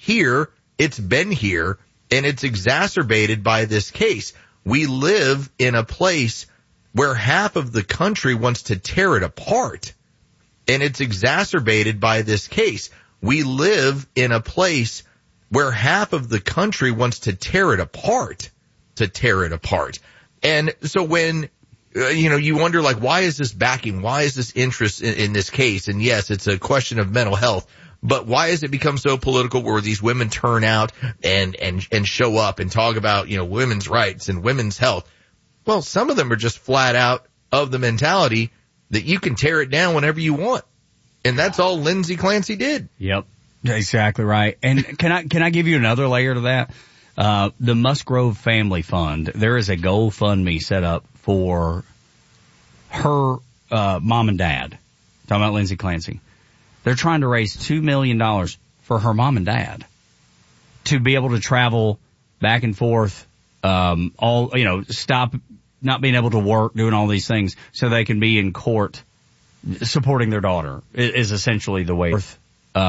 here. It's been here, and it's exacerbated by this case. We live in a place where half of the country wants to tear it apart, and it's exacerbated by this case. We live in a place where half of the country wants to tear it apart, And so when, you wonder, like, why is this backing? Why is this interest in this case? And yes, it's a question of mental health, but why has it become so political where these women turn out and show up and talk about, women's rights and women's health? Well, some of them are just flat out of the mentality that you can tear it down whenever you want. And that's all Lindsay Clancy did. Yep. Exactly right. And can I give you another layer to that? The Musgrove Family Fund, there is a GoFundMe set up for her mom and dad. Talking about Lindsay Clancy. They're trying to raise $2 million for her mom and dad to be able to travel back and forth, stop not being able to work, doing all these things so they can be in court supporting their daughter is essentially the way.